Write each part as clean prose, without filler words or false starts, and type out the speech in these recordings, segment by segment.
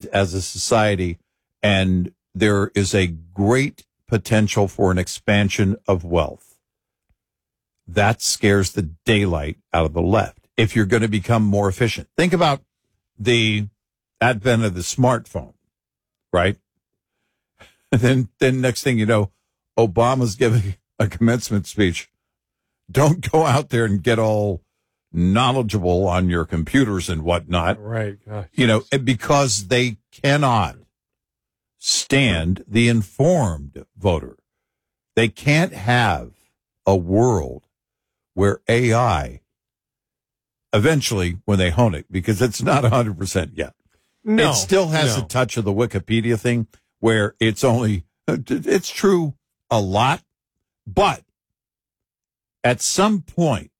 as a society, and there is a great potential for an expansion of wealth. That scares the daylight out of the left. If you're going to become more efficient, think about the advent of the smartphone, right? And then next thing you know, Obama's giving a commencement speech. Don't go out there and get all knowledgeable on your computers and whatnot. Right. Gosh. Because they cannot stand the informed voter. They can't have a world where AI, eventually, when they hone it, because it's not 100% yet. No, it still has a touch of the Wikipedia thing where it's true a lot, but at some point,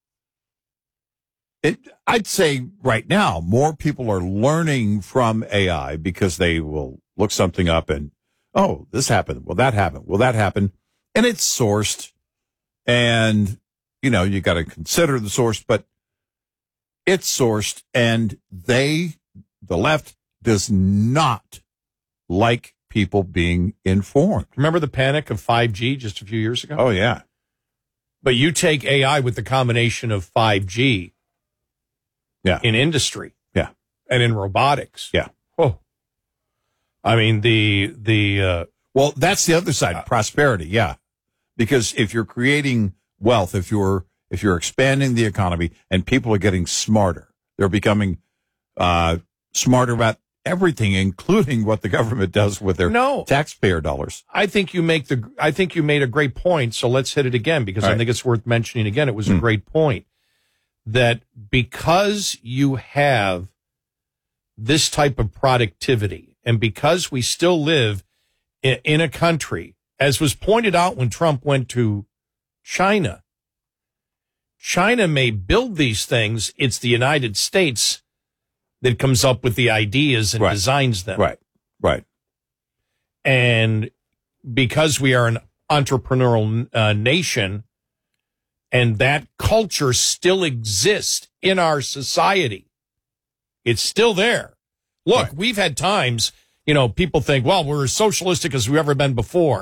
I'd say right now, more people are learning from AI because they will look something up and, oh, this happened. Well, that happened. Well, that happened. And it's sourced. And, you got to consider the source, but it's sourced. And the left does not like people being informed. Remember the panic of 5G just a few years ago? Oh, yeah. But you take AI with the combination of 5G in industry and in robotics. Yeah. Oh. I mean, well, that's the other side, prosperity, yeah. Because if you're creating wealth, if you're expanding the economy and people are getting smarter, they're becoming smarter about everything, including what the government does with their taxpayer dollars. I think you made a great point, so let's hit it again because I think it's worth mentioning again. It was a great point that because you have this type of productivity and because we still live in a country, as was pointed out when Trump went to China may build these things. It's the United States that comes up with the ideas and designs them. Right. And because we are an entrepreneurial nation and that culture still exists in our society, it's still there. Look, we've had times, people think, well, we're as socialistic as we've ever been before.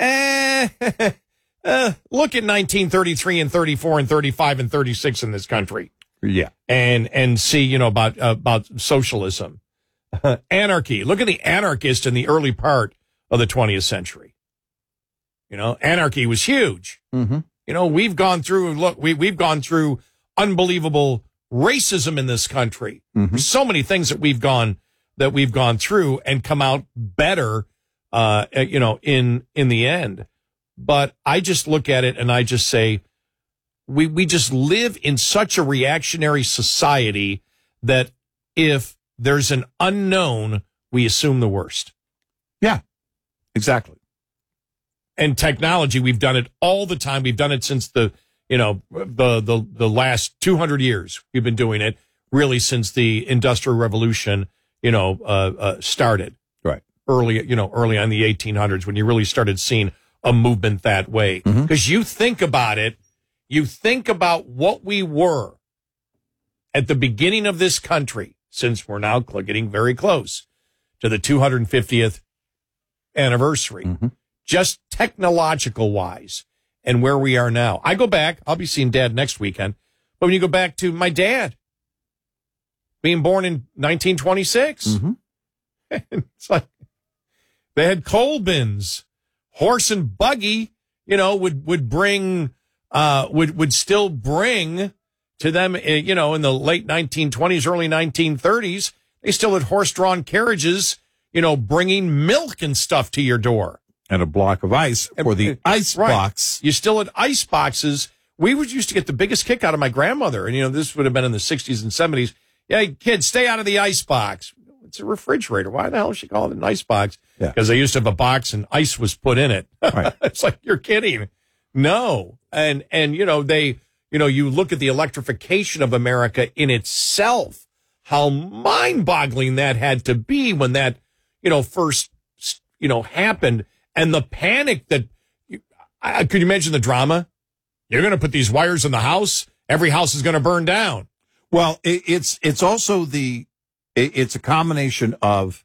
Look at 1933 and 34 and 35 and 36 in this country. Yeah. And see, about socialism. Anarchy. Look at the anarchist in the early part of the 20th century. Anarchy was huge. Mm-hmm. We've gone through unbelievable racism in this country. Mm-hmm. There's so many things that we've gone through and come out better, in the end. But I just look at it and I just say, we just live in such a reactionary society that if there's an unknown, we assume the worst. Yeah, exactly. And technology, we've done it all the time. We've done it since the last 200 years. We've been doing it really since the Industrial Revolution, started. Right. Early on the 1800s when you really started seeing a movement that way. Because you think about it, you think about what we were at the beginning of this country, since we're now getting very close to the 250th anniversary, just technological wise, and where we are now. I go back, I'll be seeing Dad next weekend, but when you go back to my dad being born in 1926, it's like they had coal bins, horse and buggy, would bring, would still bring to them, in the late 1920s, early 1930s, they still had horse-drawn carriages, bringing milk and stuff to your door. And a block of ice for the ice box. You still had ice boxes. We used to get the biggest kick out of my grandmother. And, this would have been in the 60s and 70s. Yeah, kids, stay out of the ice box. It's a refrigerator. Why the hell does she call it an ice box? Because they used to have a box and ice was put in it. Right. It's like, you're kidding. No. And you look at the electrification of America in itself, how mind-boggling that had to be when that, first, happened. And the panic that, could you imagine the drama? You're going to put these wires in the house? Every house is going to burn down. Well, it's also it's a combination of